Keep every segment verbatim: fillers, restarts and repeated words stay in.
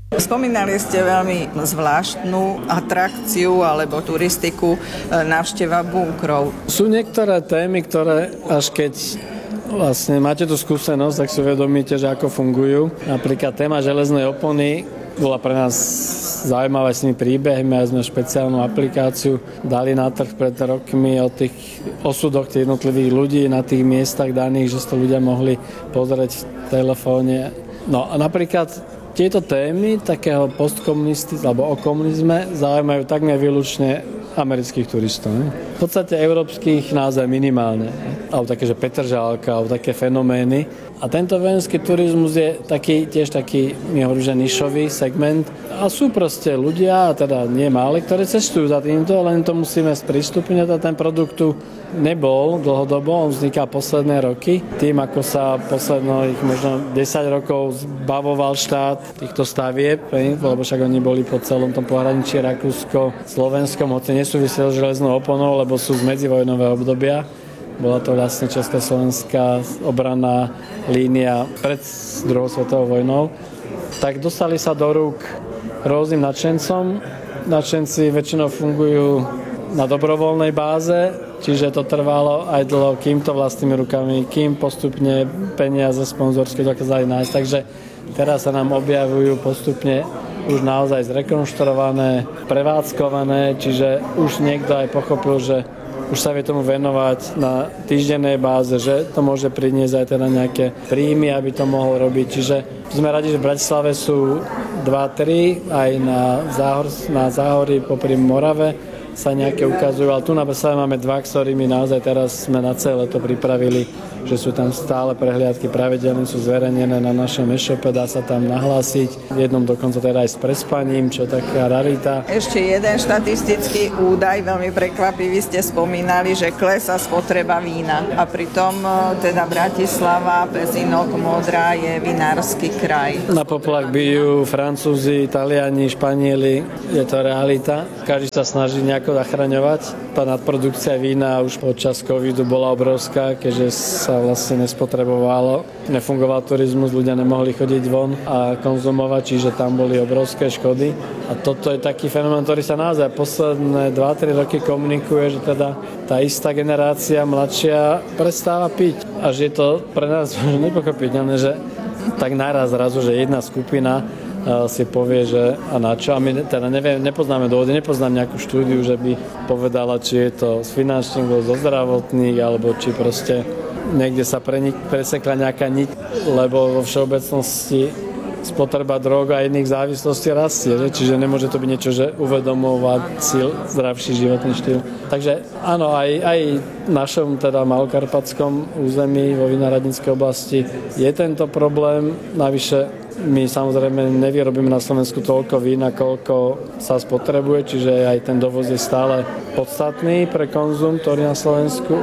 Spomínali ste veľmi zvláštnu atrakciu alebo turistiku, návšteva bunkrov. Sú niektoré témy, ktoré až keď vlastne máte tú skúsenosť, tak si uvedomíte, že ako fungujú. Napríklad téma železnej opony bola pre nás zaujímavá s tými príbehmi a sme špeciálnu aplikáciu dali na trh pred rokmi o tých osudoch tých jednotlivých ľudí na tých miestach daných, že si to ľudia mohli pozrieť v telefóne. No a napríklad tieto témy takého postkomunisty alebo o komunizme zaujímajú takmer výlučne amerických turistov. Ne? V podstate európskych naozaj minimálne. Alebo také, že Petržálka, alebo také fenomény. A tento vojenský turizmus je taký, tiež taký, my hovorím, že nišový segment. A sú proste ľudia, teda nie máli, ktorí cestujú za týmto, len to musíme sprístupniť a ten produkt tu nebol dlhodobo, on vzniká posledné roky. Tým, ako sa posledných možno desať rokov zbavoval štát týchto stavieb, lebo však oni boli po celom tom pohraničí Rakúsko, Slovensko, hoci nesúviselo s železnou oponou, lebo sú z medzivojnového obdobia. Bola to vlastne československá obranná línia pred druhou svetovou vojnou. Tak dostali sa do rúk rôznym nadšencom. Nadšenci väčšinou fungujú na dobrovoľnej báze, čiže to trvalo aj dlho, kým to vlastnými rukami, kým postupne peniaze sponzorské dokázali nájsť. Takže teraz sa nám objavujú postupne už naozaj zrekonštruované, prevádzkované, čiže už niekto aj pochopil, že už sa vie tomu venovať na týždennej báze, že to môže priniesť aj teda nejaké príjmy, aby to mohol robiť. Čiže sme radi, že v Bratislave sú dva tri, aj na, záhor, na záhorí popri Morave sa nejaké ukazujú, ale tu na Bratislave máme dva, ktorými naozaj teraz sme na celé to pripravili, že sú tam stále prehliadky, pravidelne sú zverejnené na našom e-shope, dá sa tam nahlásiť, v jednom dokonca teda aj s prespaním, čo je taká rarita. Ešte jeden štatistický údaj, veľmi prekvapivý, ste spomínali, že klesá spotreba vína a pritom teda Bratislava, Pezinok, Modra je vinársky kraj. Na poplach bijú Francúzi, Taliani, Španieli, je to realita. Každý sa snaží nejako zachraňovať. Tá nadprodukcia vína už počas covidu bola obrovská, keďže sa vlastne nespotrebovalo. Nefungoval turizmus, ľudia nemohli chodiť von a konzumovať, čiže tam boli obrovské škody. A toto je taký fenomén, ktorý sa naozaj posledné dva tri roky komunikuje, že teda tá istá generácia mladšia prestáva piť. A že je to pre nás nepochopiteľné, že tak naraz zrazu, že jedna skupina si povie, že a na čo. A my teda neviem, nepoznáme dôvody, nepoznám nejakú štúdiu, že by povedala, či je to z finančných, alebo zo zdravotných, alebo či proste niekde sa prenik, presekla nejaká niť, lebo vo všeobecnosti spotreba drog a iných závislostí rastie, že? Čiže nemôže to byť niečo, že uvedomovať si zdravší životný štýl. Takže áno, aj, aj v našom teda malokarpatskom území vo vinohradníckej oblasti je tento problém. Navyše my samozrejme nevyrobíme na Slovensku toľko vína, koľko sa spotrebuje, čiže aj ten dovoz je stále podstatný pre konzum, ktorý na Slovensku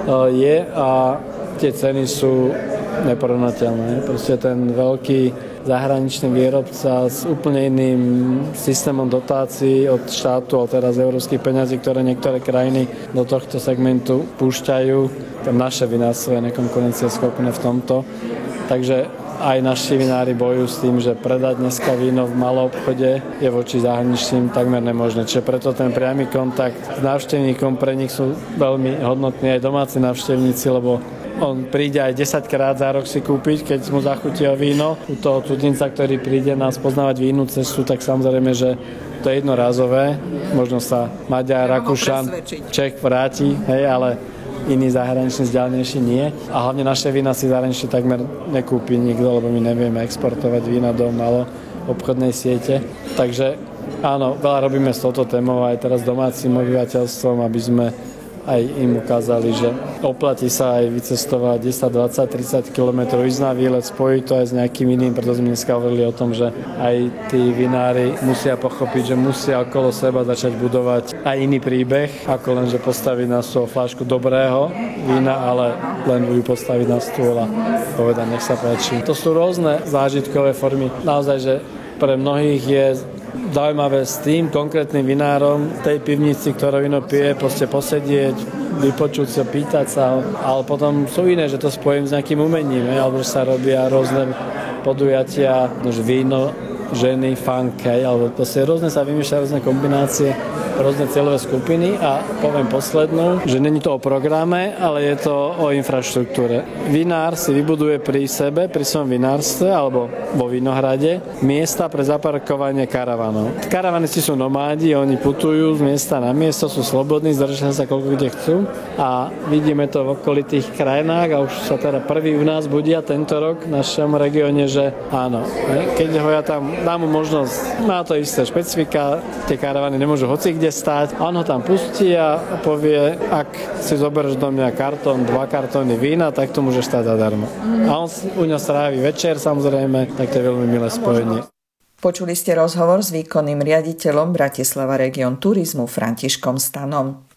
je a tie ceny sú neporovnateľné. Proste ten veľký zahraničný výrobca s úplne iným systémom dotácií od štátu, ale teraz európskych peňazí, ktoré niektoré krajiny do tohto segmentu púšťajú. Tam naše vinárstvo je nekonkurencieschopné v tomto. Takže aj naši vinári bojujú s tým, že predať dneska víno v malom obchode je voči zahraničným takmer nemožné. Čiže preto ten priamy kontakt s návštevníkom pre nich sú veľmi hodnotní aj domáci návštevníci, lebo on príde aj desaťkrát za rok si kúpiť, keď mu zachutí víno. U toho cudzinca, ktorý príde nás poznávať vínu cestu, tak samozrejme, že to je jednorázové. Možno sa Maďar, Rakúšan, Čech vráti, hej, ale iný zahraničný vzdialenejší nie. A hlavne naše vína si zahranične takmer nekúpi nikto, lebo my nevieme exportovať vína do malo obchodnej siete. Takže áno, veľa robíme s touto témou aj teraz domácim obyvateľstvom, aby sme aj im ukázali, že oplatí sa aj vycestovať desať, dvadsať, tridsať kilometrov, ísť na výlet, spojiť to aj s nejakým iným, preto sme dneska hovorili o tom, že aj tí vinári musia pochopiť, že musia okolo seba začať budovať aj iný príbeh, ako len, že postaviť na stôl fľašku dobrého vína, ale len ju postaviť na stôl a povedať, nech sa páči. To sú rôzne zážitkové formy. Naozaj, že pre mnohých je zaujímavé s tým konkrétnym vinárom tej pivnici, ktorá víno pije, proste posedieť, vypočuť sa, pýtať sa, ale potom sú iné, že to spojím s nejakým umením, alebo sa robia rôzne podujatia, že víno ženy, funk, alebo to si rôzne sa vymýšľajú, rôzne kombinácie, rôzne cieľové skupiny a poviem poslednú, že není to o programe, ale je to o infraštruktúre. Vinár si vybuduje pri sebe, pri svojom vinárstve alebo vo vinohrade miesta pre zaparkovanie karavanov. Karavanisti sú nomádi, oni putujú z miesta na miesto, sú slobodní, zdržia sa koľko kde chcú a vidíme to v okolitých krajinách a už sa teda prvý u nás budia tento rok v našom regióne, že áno, keď ho ja tam dám mu možnosť, má to isté špecifika, tie karavany nemôžu hoci kde stať. A on ho tam pustí a povie, ak si zoberieš do mňa kartón, dva kartóny vína, tak to môže stať zadarmo. Mm. A on u ňa strávi večer, samozrejme, tak to je veľmi milé spojenie. Počuli ste rozhovor s výkonným riaditeľom Bratislava Region Turizmu Františkom Stanom.